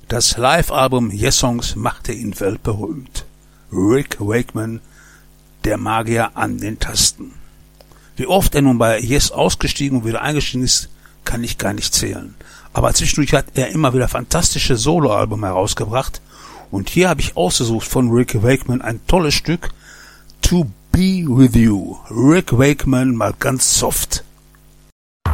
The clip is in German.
Das Live-Album Yes Songs machte ihn weltberühmt. Rick Wakeman, der Magier an den Tasten. Wie oft er nun bei Yes ausgestiegen und wieder eingestiegen ist, kann ich gar nicht zählen. Aber zwischendurch hat er immer wieder fantastische Soloalben herausgebracht. Und hier habe ich ausgesucht von Rick Wakeman ein tolles Stück, To Be With You. Rick Wakeman mal ganz soft.